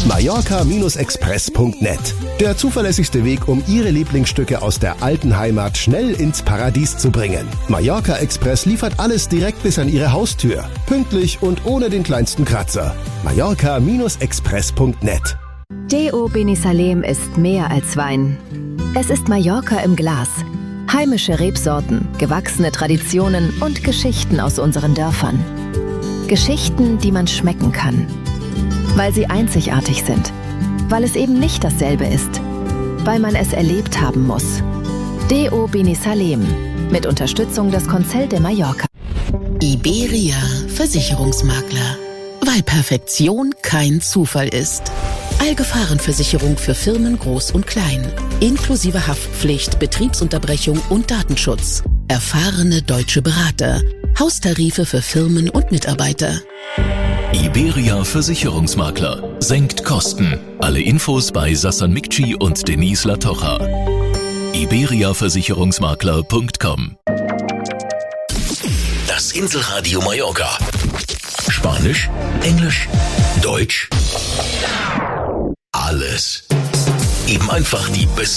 Mallorca-Express.net. Der zuverlässigste Weg, um Ihre Lieblingsstücke aus der alten Heimat schnell ins Paradies zu bringen. Mallorca Express liefert alles direkt bis an Ihre Haustür. Pünktlich und ohne den kleinsten Kratzer. Mallorca-Express.net. DO Benisalem ist mehr als Wein. Es ist Mallorca im Glas. Heimische Rebsorten, gewachsene Traditionen und Geschichten aus unseren Dörfern. Geschichten, die man schmecken kann. Weil sie einzigartig sind. Weil es eben nicht dasselbe ist. Weil man es erlebt haben muss. DO Benisalem. Mit Unterstützung des Consell de Mallorca. Iberia Versicherungsmakler. Weil Perfektion kein Zufall ist. Allgefahrenversicherung für Firmen groß und klein. Inklusive Haftpflicht, Betriebsunterbrechung und Datenschutz. Erfahrene deutsche Berater. Haustarife für Firmen und Mitarbeiter. Iberia Versicherungsmakler. Senkt Kosten. Alle Infos bei Sassan Mikci und Denise Latocha. iberiaversicherungsmakler.com. Das Inselradio Mallorca. Spanisch, Englisch, Deutsch. Alles. Eben einfach die besten